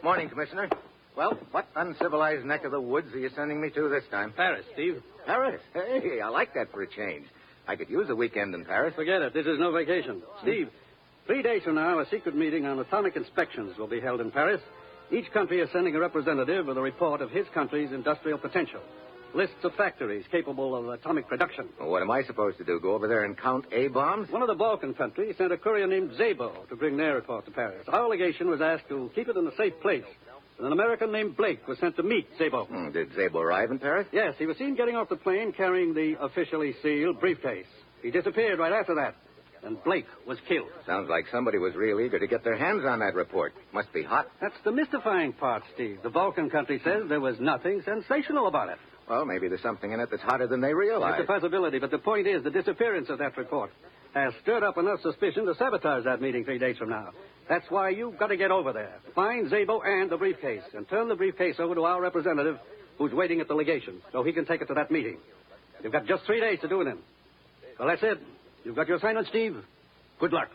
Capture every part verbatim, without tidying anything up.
Morning, Commissioner. Well, what uncivilized neck of the woods are you sending me to this time? Paris, Steve. Paris? Hey, I like that for a change. I could use a weekend in Paris. Forget it. This is no vacation. Steve, three days from now, a secret meeting on atomic inspections will be held in Paris. Each country is sending a representative with a report of his country's industrial potential. Lists of factories capable of atomic production. Well, what am I supposed to do, go over there and count A-bombs? One of the Balkan countries sent a courier named Zabo to bring their report to Paris. Our legation was asked to keep it in a safe place. And an American named Blake was sent to meet Zabo. Hmm, did Zabo arrive in Paris? Yes, he was seen getting off the plane carrying the officially sealed briefcase. He disappeared right after that. And Blake was killed. Sounds like somebody was real eager to get their hands on that report. Must be hot. That's the mystifying part, Steve. The Balkan country says there was nothing sensational about it. Well, maybe there's something in it that's hotter than they realize. It's a possibility, but the point is the disappearance of that report has stirred up enough suspicion to sabotage that meeting three days from now. That's why you've got to get over there. Find Zabo and the briefcase, and turn the briefcase over to our representative who's waiting at the legation, so he can take it to that meeting. You've got just three days to do it in. Well, that's it. You've got your assignment, Steve. Good luck.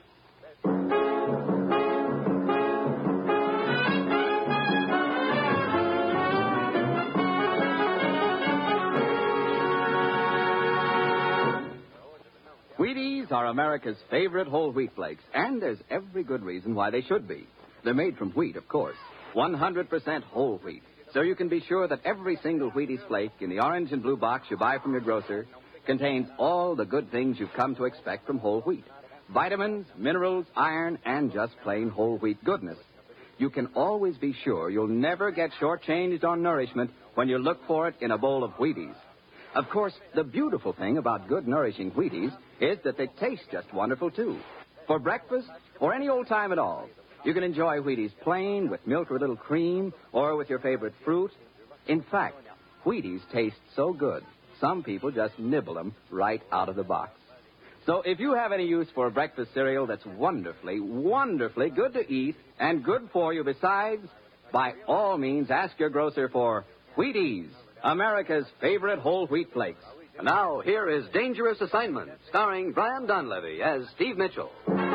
Wheaties are America's favorite whole wheat flakes, and there's every good reason why they should be. They're made from wheat, of course, one hundred percent whole wheat, so you can be sure that every single Wheaties flake in the orange and blue box you buy from your grocer contains all the good things you've come to expect from whole wheat. Vitamins, minerals, iron, and just plain whole wheat goodness. You can always be sure you'll never get shortchanged on nourishment when you look for it in a bowl of Wheaties. Of course, the beautiful thing about good, nourishing Wheaties is that they taste just wonderful, too. For breakfast or any old time at all, you can enjoy Wheaties plain with milk or a little cream or with your favorite fruit. In fact, Wheaties taste so good, some people just nibble them right out of the box. So if you have any use for a breakfast cereal that's wonderfully, wonderfully good to eat and good for you besides, by all means ask your grocer for Wheaties, America's favorite whole wheat flakes. And now, here is Dangerous Assignment, starring Brian Donlevy as Steve Mitchell.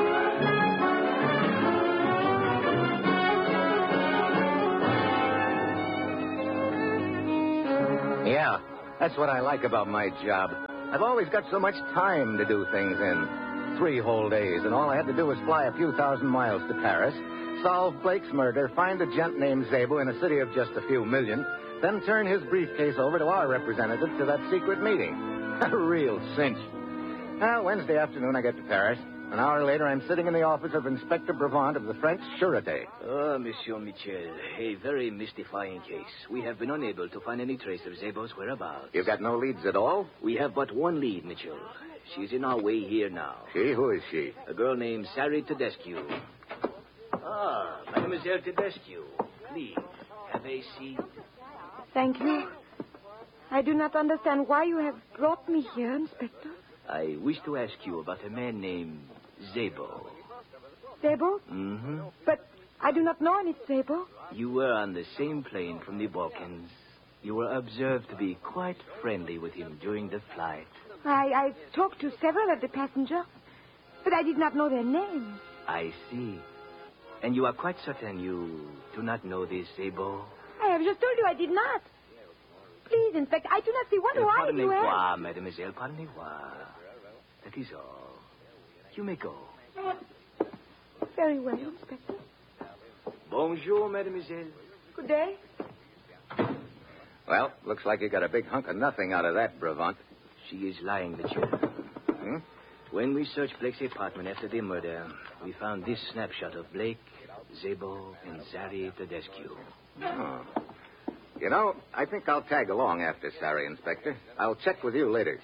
Yeah, that's what I like about my job. I've always got so much time to do things in. Three whole days, and all I had to do was fly a few thousand miles to Paris, solve Blake's murder, find a gent named Zabo in a city of just a few million, then turn his briefcase over to our representative to that secret meeting. A real cinch. Well, Wednesday afternoon I get to Paris. An hour later, I'm sitting in the office of Inspector Brevant of the French Sûreté. Oh, Monsieur Michel, a very mystifying case. We have been unable to find any trace of Zabo's whereabouts. You've got no leads at all? We have but one lead, Mitchell. She's in our way here now. She? Who is she? A girl named Sari Tedescu. Ah, Mademoiselle Tedescu. Please, have a seat. Thank you. I do not understand why you have brought me here, Inspector. I wish to ask you about a man named Zabo. Zabo? Mm-hmm. But I do not know any Zabo. You were on the same plane from the Balkans. You were observed to be quite friendly with him during the flight. I, I talked to several of the passengers, but I did not know their names. I see. And you are quite certain you do not know this Zabo? I have just told you I did not. Please, Inspector, I do not see what. Uh, Why do you Pardonnez-moi, ask? mademoiselle, pardonnez-moi. That is all. You may go. Very well, Inspector. Bonjour, mademoiselle. Good day. Well, looks like you got a big hunk of nothing out of that, Brevant. She is lying, monsieur. Hmm? When we searched Blake's apartment after the murder, we found this snapshot of Blake, Zabo, and Sari Tedescu. Oh. You know, I think I'll tag along after Sari, Inspector. I'll check with you later.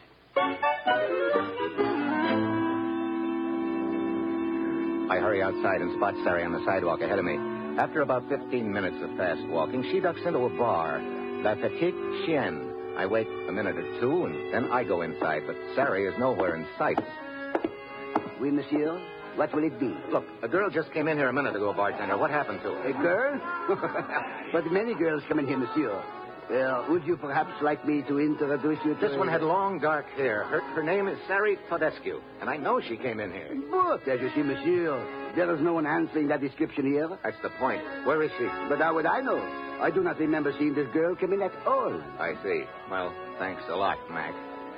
I hurry outside and spot Sari on the sidewalk ahead of me. After about fifteen minutes of fast walking, she ducks into a bar, La Petite Chienne. I wait a minute or two, and then I go inside, but Sari is nowhere in sight. Oui, monsieur. What will it be? Look, a girl just came in here a minute ago, bartender. What happened to her? A girl? But many girls come in here, monsieur. Uh, would you perhaps like me to introduce you to... This one had long, dark hair. Her, her name is Sari Todescu, and I know she came in here. But, as you see, monsieur, there is no one answering that description here. That's the point. Where is she? But how would I know? I do not remember seeing this girl come in at all. I see. Well, thanks a lot, Mac.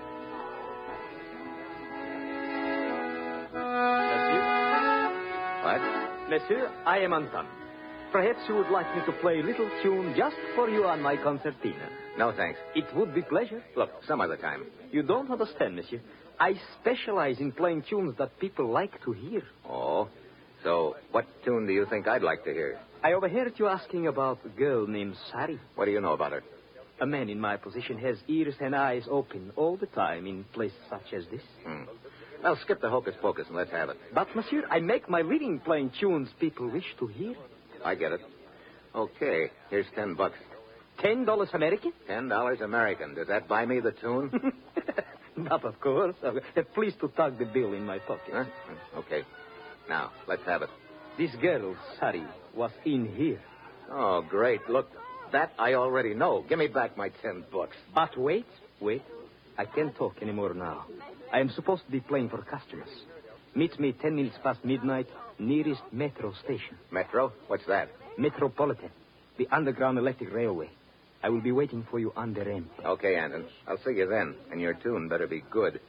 What? Monsieur, I am Anton. Perhaps you would like me to play a little tune just for you on my concertina. No, thanks. It would be pleasure. Look, some other time. You don't understand, monsieur. I specialize in playing tunes that people like to hear. Oh? So, what tune do you think I'd like to hear? I overheard you asking about a girl named Sari. What do you know about her? A man in my position has ears and eyes open all the time in places such as this. Hmm. Well, skip the hocus pocus and let's have it. But, monsieur, I make my living playing tunes people wish to hear. I get it. Okay, here's ten bucks. Ten dollars American? Ten dollars American. Does that buy me the tune? Not, of course. Uh, please to tuck the bill in my pocket. Huh? Okay. Now, let's have it. This girl, Sari, was in here. Oh, great. Look, that I already know. Give me back my ten bucks. But wait, wait. I can't talk anymore now. I am supposed to be playing for customers. Meet me ten minutes past midnight, nearest metro station. Metro? What's that? Metropolitan, the underground electric railway. I will be waiting for you on the ramp. Okay, Anton. I'll see you then, and your tune better be good.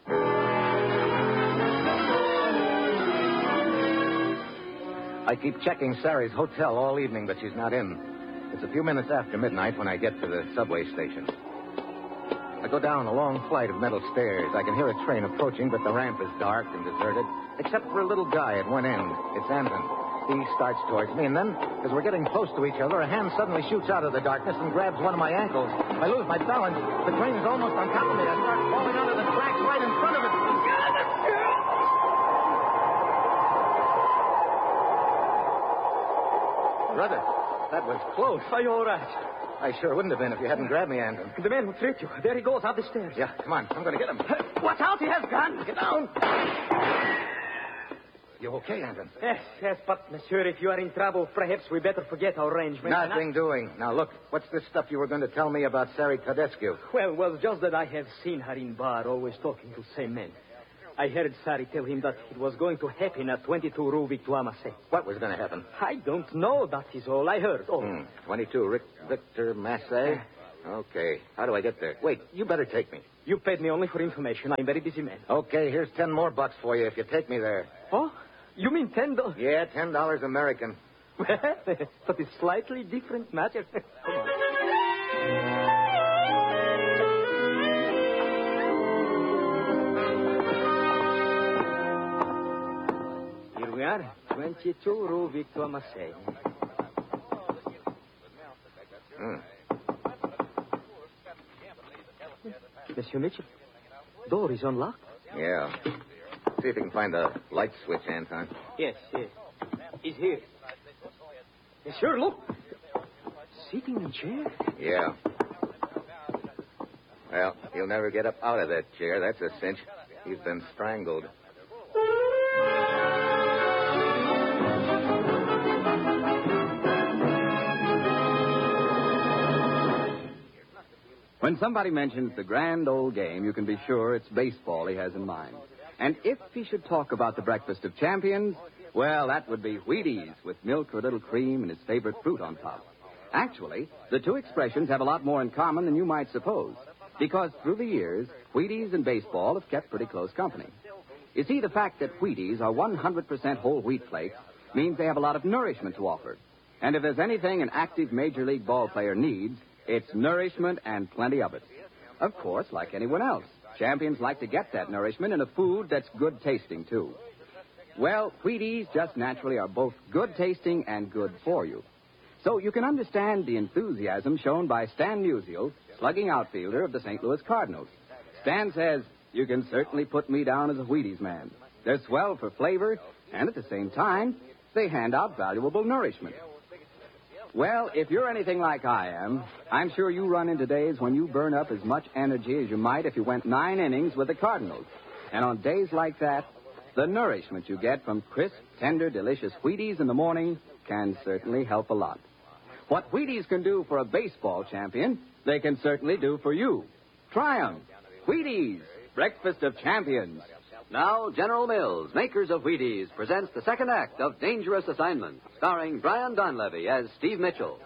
I keep checking Sari's hotel all evening, but she's not in. It's a few minutes after midnight when I get to the subway station. I go down a long flight of metal stairs. I can hear a train approaching, but the ramp is dark and deserted, except for a little guy at one end. It's Anton. He starts towards me, and then, as we're getting close to each other, a hand suddenly shoots out of the darkness and grabs one of my ankles. I lose my balance. The train is almost on top of me. I start falling onto the tracks right in front of it. Brother, that was close. Are you all right? I sure wouldn't have been if you hadn't grabbed me, Anton. The man who tricked you. There he goes, up the stairs. Yeah, come on. I'm going to get him. Watch out, he has gun. Get down. You okay, Anton? Yes, yes, but, monsieur, if you are in trouble, perhaps we better forget our arrangement. Nothing doing. Now, look, what's this stuff you were going to tell me about Sari Todescu? Well, well, just that I have seen her in bar, always talking to the same man. I heard Sari tell him that it was going to happen at twenty-two Rue Victoire Massé. What was going to happen? I don't know. That is all I heard. Oh. Hmm. twenty-two Rick Victor Massé? Okay. How do I get there? Wait, you better take me. You paid me only for information. I'm a very busy man. Okay, here's ten more bucks for you if you take me there. Oh? You mean ten dollars? Yeah, ten dollars American. But it's slightly different matter. Come on. Here we are, twenty-two Rue Victoire Massé. Hmm. Monsieur Mitchell, door is unlocked. Yeah. See if you can find the light switch, Anton. Yes, yes. He's here. Monsieur, look. Sitting in a chair. Yeah. Well, he'll never get up out of that chair. That's a cinch. He's been strangled. When somebody mentions the grand old game, you can be sure it's baseball he has in mind. And if he should talk about the breakfast of champions, well, that would be Wheaties with milk or a little cream and his favorite fruit on top. Actually, the two expressions have a lot more in common than you might suppose, because through the years, Wheaties and baseball have kept pretty close company. You see, the fact that Wheaties are one hundred percent whole wheat flakes means they have a lot of nourishment to offer. And if there's anything an active major league ball player needs, it's nourishment and plenty of it. Of course, like anyone else, champions like to get that nourishment in a food that's good tasting, too. Well, Wheaties just naturally are both good tasting and good for you. So you can understand the enthusiasm shown by Stan Musial, slugging outfielder of the Saint Louis Cardinals. Stan says, "You can certainly put me down as a Wheaties man. They're swell for flavor, and at the same time, they hand out valuable nourishment." Well, if you're anything like I am, I'm sure you run into days when you burn up as much energy as you might if you went nine innings with the Cardinals. And on days like that, the nourishment you get from crisp, tender, delicious Wheaties in the morning can certainly help a lot. What Wheaties can do for a baseball champion, they can certainly do for you. Try 'em. Wheaties, breakfast of champions. Now, General Mills, makers of Wheaties, presents the second act of Dangerous Assignment, starring Brian Donlevy as Steve Mitchell.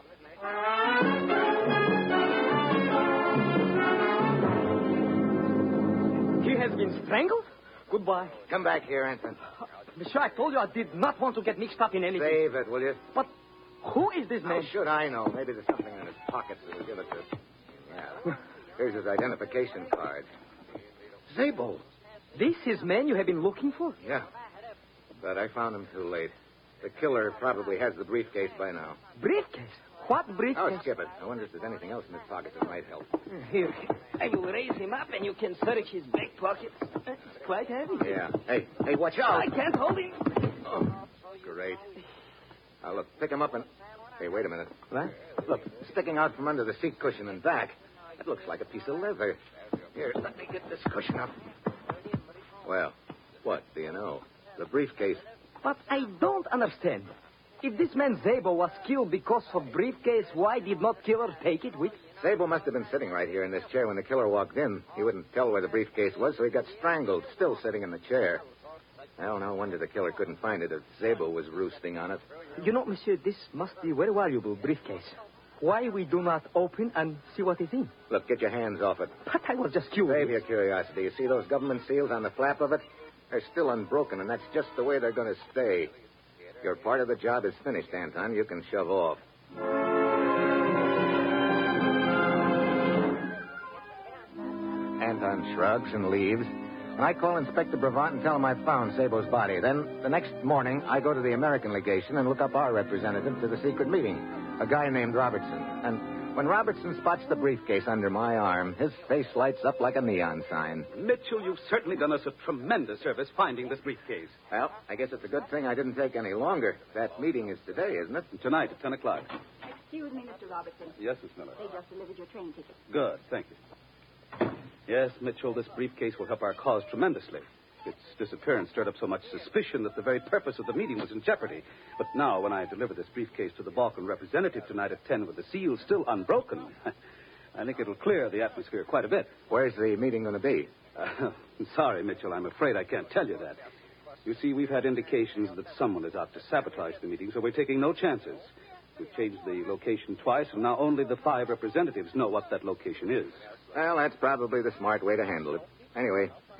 He has been strangled? Goodbye. Come back here, Anton. Monsieur, I told you I did not want to get mixed up in anything. Save it, will you? But who is this How man? should I know? Maybe there's something in his pockets that will give it to... Yeah. Here's his identification card. Zabel. This is man you have been looking for? Yeah. But I found him too late. The killer probably has the briefcase by now. Briefcase? What briefcase? Oh, skip it. I wonder if there's anything else in his pocket that might help. Here, I will raise him up and you can search his back pockets. It's quite heavy. Yeah. Hey, hey, watch out. I can't hold him. Oh, great. Now, look, pick him up and... Hey, wait a minute. What? Look, sticking out from under the seat cushion and back. That looks like a piece of leather. Here, let me get this cushion up. Well, what do you know? The briefcase. But I don't understand. If this man Zabel was killed because of briefcase, why did not killer take it with? Zabel must have been sitting right here in this chair when the killer walked in. He wouldn't tell where the briefcase was, so he got strangled, still sitting in the chair. Well, no wonder the killer couldn't find it if Zabel was roosting on it. You know, monsieur, this must be a very valuable briefcase. Why we do not open and see what is in? Look, get your hands off it. But I was just curious. Save your curiosity. You see those government seals on the flap of it? They're still unbroken, and that's just the way they're going to stay. Your part of the job is finished, Anton. You can shove off. Anton shrugs and leaves. And I call Inspector Bravant and tell him I found Sabo's body. Then, the next morning, I go to the American legation and look up our representative to the secret meeting, a guy named Robertson. And when Robertson spots the briefcase under my arm, his face lights up like a neon sign. Mitchell, you've certainly done us a tremendous service finding this briefcase. Well, I guess it's a good thing I didn't take any longer. That meeting is today, isn't it? Tonight at ten o'clock. Excuse me, Mister Robertson. Yes, Miss Miller. They just delivered your train ticket. Good, thank you. Yes, Mitchell, this briefcase will help our cause tremendously. Its disappearance stirred up so much suspicion that the very purpose of the meeting was in jeopardy. But now, when I deliver this briefcase to the Balkan representative tonight at ten with the seal still unbroken, I think it'll clear the atmosphere quite a bit. Where's the meeting going to be? Uh, sorry, Mitchell, I'm afraid I can't tell you that. You see, we've had indications that someone is out to sabotage the meeting, so we're taking no chances. We've changed the location twice, and now only the five representatives know what that location is. Well, that's probably the smart way to handle it. Anyway,